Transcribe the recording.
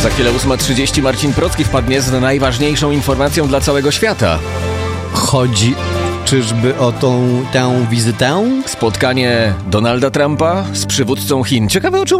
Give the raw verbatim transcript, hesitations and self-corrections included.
Za chwilę ósma trzydzieści Marcin Procki wpadnie z najważniejszą informacją dla całego świata. Chodzi czyżby o tą tę wizytę? Spotkanie Donalda Trumpa z przywódcą Chin. Ciekawe, o czym